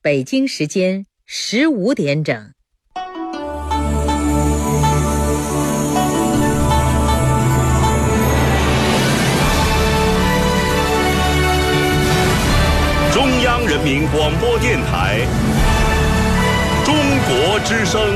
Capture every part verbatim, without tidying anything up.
北京时间十五点整。 中央人民广播电台中国之声。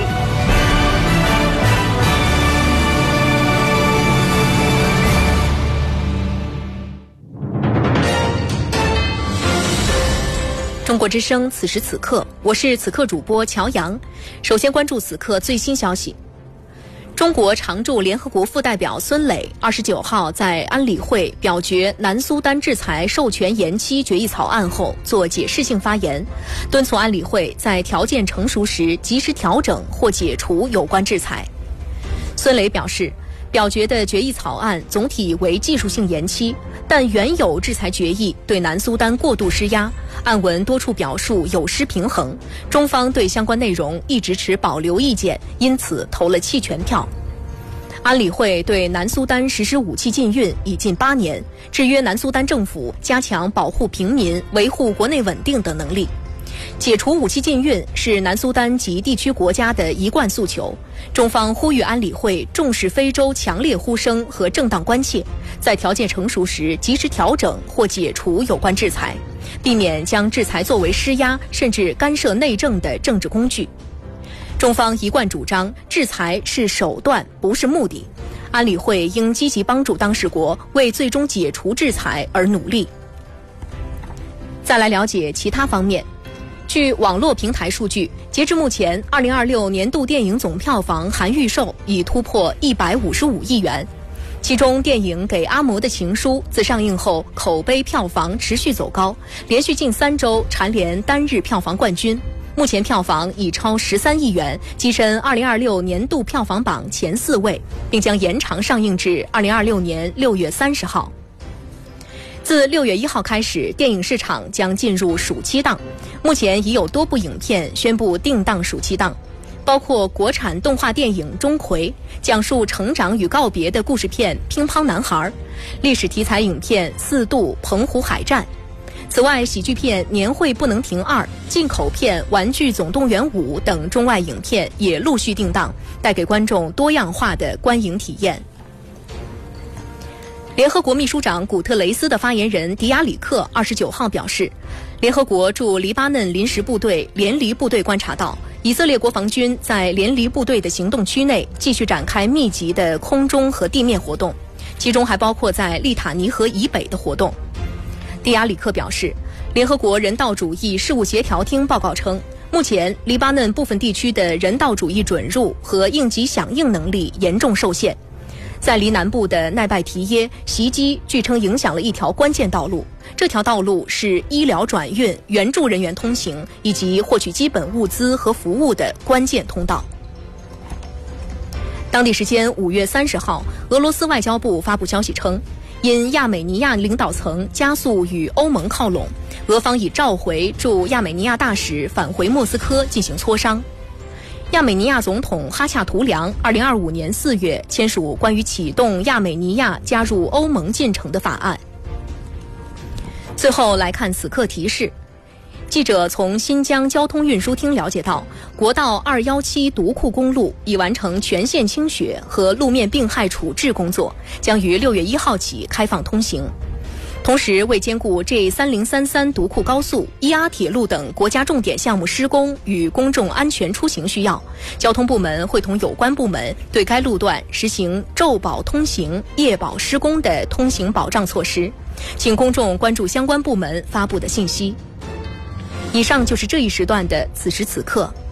中国之声，此时此刻，我是此刻主播乔阳。首先关注此刻最新消息。中国常驻联合国副代表孙磊二十九号在安理会表决南苏丹制裁授权延期决议草案后做解释性发言，敦促安理会在条件成熟时及时调整或解除有关制裁。孙磊表示，表决的决议草案总体为技术性延期，但原有制裁决议对南苏丹过度施压，案文多处表述有失平衡，中方对相关内容一直持保留意见，因此投了弃权票。安理会对南苏丹实施武器禁运已近八年，制约南苏丹政府加强保护平民、维护国内稳定等能力。解除武器禁运是南苏丹及地区国家的一贯诉求，中方呼吁安理会重视非洲强烈呼声和正当关切，在条件成熟时及时调整或解除有关制裁，避免将制裁作为施压甚至干涉内政的政治工具。中方一贯主张，制裁是手段，不是目的。安理会应积极帮助当事国为最终解除制裁而努力。再来了解其他方面。据网络平台数据，截至目前，二零二六年度电影总票房含预售已突破一百五十五亿元。其中，电影《给阿嬷的情书》自上映后，口碑票房持续走高，连续近三周蝉联单日票房冠军。目前票房已超十三亿元，跻身二零二六年度票房榜前四位，并将延长上映至二零二六年六月三十号。自六月一号开始，电影市场将进入暑期档。目前已有多部影片宣布定档暑期档，包括国产动画电影《钟馗》，讲述成长与告别的故事片《乒乓男孩》，历史题材影片《四渡澎湖海战》。此外，喜剧片《年会不能停二》、进口片《玩具总动员五》等中外影片也陆续定档，带给观众多样化的观影体验。联合国秘书长古特雷斯的发言人迪亚里克二十九号表示，联合国驻黎巴嫩临时部队联黎部队观察到，以色列国防军在联黎部队的行动区内继续展开密集的空中和地面活动，其中还包括在利塔尼河以北的活动。迪亚里克表示，联合国人道主义事务协调厅报告称，目前黎巴嫩部分地区的人道主义准入和应急响应能力严重受限。在黎南部的奈拜提耶，袭击据称影响了一条关键道路，这条道路是医疗转运、援助人员通行以及获取基本物资和服务的关键通道。当地时间五月三十号，俄罗斯外交部发布消息称，因亚美尼亚领导层加速与欧盟靠拢，俄方已召回驻亚美尼亚大使返回莫斯科进行磋商。亚美尼亚总统哈恰图良二零二五年四月签署关于启动亚美尼亚加入欧盟进程的法案。最后来看此刻提示。记者从新疆交通运输厅了解到，国道二一七独库公路已完成全线清雪和路面病害处置工作，将于六月一号起开放通行。同时，为兼顾 G 三零三三独库高速、伊阿铁路等国家重点项目施工与公众安全出行需要，交通部门会同有关部门对该路段实行昼保通行、夜保施工的通行保障措施，请公众关注相关部门发布的信息。以上就是这一时段的此时此刻。